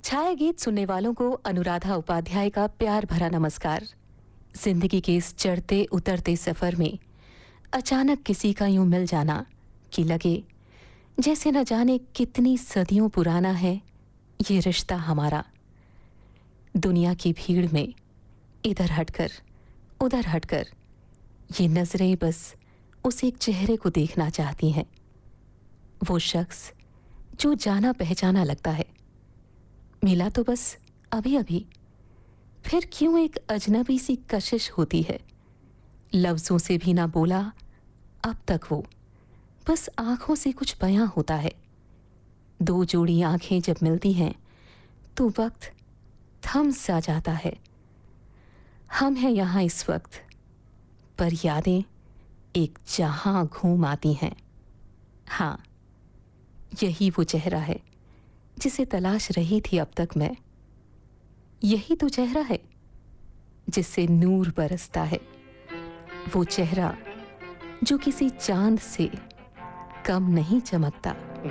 छाया गीत सुनने वालों को अनुराधा उपाध्याय का प्यार भरा नमस्कार। जिंदगी के इस चढ़ते उतरते सफर में अचानक किसी का यूं मिल जाना कि लगे जैसे न जाने कितनी सदियों पुराना है ये रिश्ता हमारा। दुनिया की भीड़ में इधर हटकर उधर हटकर ये नजरें बस उस एक चेहरे को देखना चाहती हैं। वो शख्स जो जाना पहचाना लगता है, मिला तो बस अभी अभी, फिर क्यों एक अजनबी सी कशिश होती है। लफ्जों से भी ना बोला अब तक वो, बस आंखों से कुछ बयां होता है। दो जोड़ी आंखें जब मिलती हैं तो वक्त थम सा जाता है। हम हैं यहाँ इस वक्त, पर यादें एक जहां घूम आती हैं। हाँ, यही वो चेहरा है जिसे तलाश रही थी अब तक मैं। यही तो चेहरा है जिससे नूर बरसता है। वो चेहरा जो किसी चांद से कम नहीं चमकता।